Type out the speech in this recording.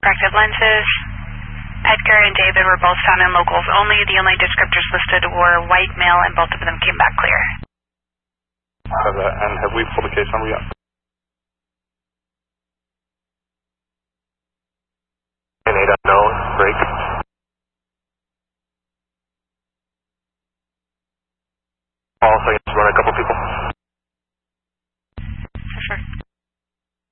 Corrective lenses. Edgar and David were both found in locals only. The only descriptors listed were white male, and both of them came back clear. And have we pulled the case number yet? And 8 unknown, break. Also,